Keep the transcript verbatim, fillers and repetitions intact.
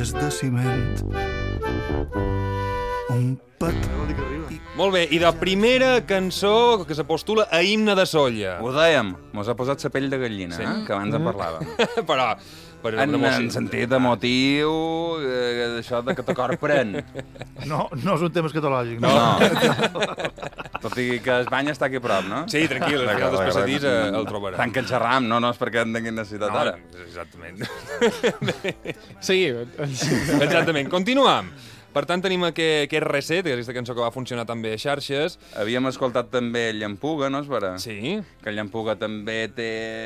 és de ciment. Un petit... Molt bé, i de primera cançó que se postula a Himne de Sóller. Ho dèiem, mos ha posat la pell de gallina, Sí. eh? Que abans en parlàvem. Però... però En, una en emoció- sentit emotiu, eh, això de que te corpren. No, no és un tema escatològic. No. Tot i que Espanya està aquí a prop, no? Sí, tranquil, al final dels passadís eh, el trobarà. Tant que en xerram, no, no és perquè en tinguin necessitat No, ara. exactament. Seguim. Exactament, continuam. Per tant, tenim aquest, aquest reset, que és aquesta cançó que va funcionar també a xarxes. Havíem escoltat també Llampuga, no és vera? Sí. Que Llampuga també té